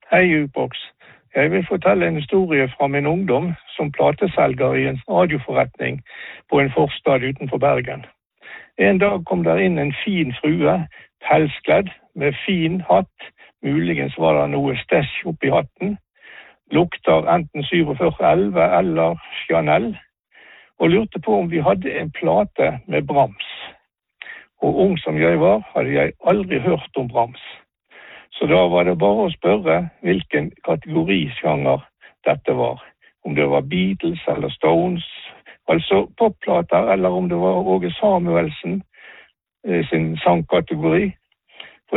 Hei, Jukebox. Jeg vil fortelle en historie fra min ungdom som plateselger i en radioforretning på en forstad utenfor Bergen. En dag kom der inn en fin frue, pelskledd, med fin hatt. Muligens var det noe stæsj oppi hatten. Lukter enten 4711 eller Chanel. Og lurte på om vi hadde en plate med Brahms. Og ung som jeg var, hadde jeg aldri hørt om Brahms. Så da var det bare å spørre hvilken kategorisjanger dette var. Om det var Beatles eller Stones, altså popplater, eller om det var Åge Samuelsen sin sangkategori.